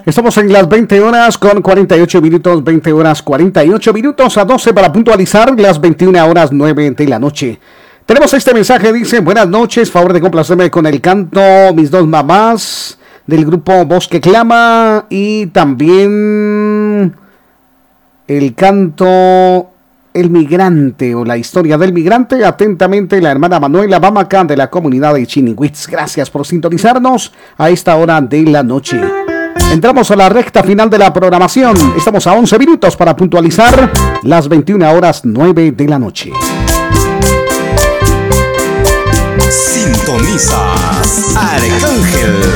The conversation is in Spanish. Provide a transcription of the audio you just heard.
Estamos en las 20 horas con 48 minutos, 20 horas 48 minutos a 12 para puntualizar las 21 horas 9 de la noche. Tenemos este mensaje, dice: buenas noches, favor de complacerme con el canto Mis Dos Mamás del grupo Bosque Clama y también el canto El Migrante o la historia del migrante. Atentamente, la hermana Manuela Bamacán de la comunidad de Chinigüitz. Gracias por sintonizarnos a esta hora de la noche. Entramos a la recta final de la programación. Estamos a 11 minutos para puntualizar las 21 horas 9 de la noche. Sintonizas Arcángel